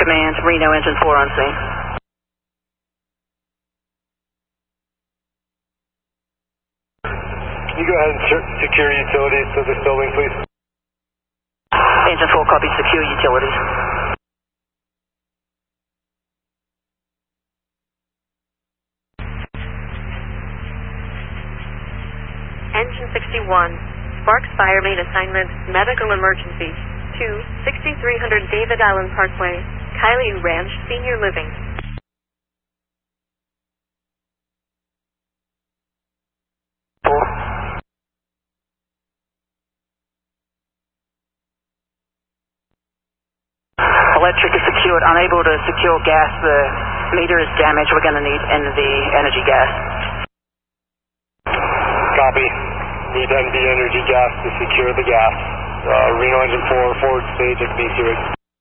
Command, Reno Engine 4 on scene. Can you go ahead and secure utilities to this building, please? Engine 4 copy, secure utilities. Engine 61, Sparks Fire Main Assignment, Medical Emergency, to 6300 David Allen Parkway, Kylie Ranch Senior Living. Electric is secured, unable to secure gas. The meter is damaged. We're going to need the energy gas. Copy. Need NV energy gas to secure the gas. Reno Engine 4, forward stage at B series.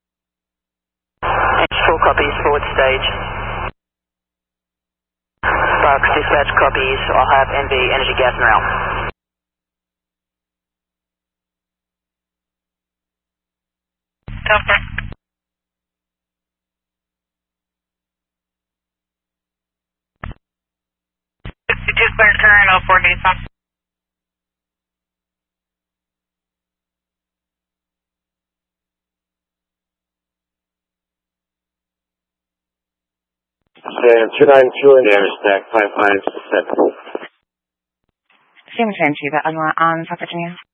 Engine 4 copies, forward stage. Sparks dispatch copies. I'll have NV energy gas now. Over. Just clear current 04 Nissan. And 292 and damage stack 5567. Same 2, but on South Virginia.